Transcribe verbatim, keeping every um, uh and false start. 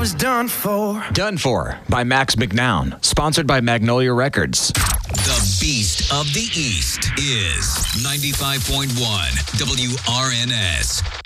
was done for. Done For by Max McNown. Sponsored by Magnolia Records. The Beast of the East is ninety-five point one W R N S.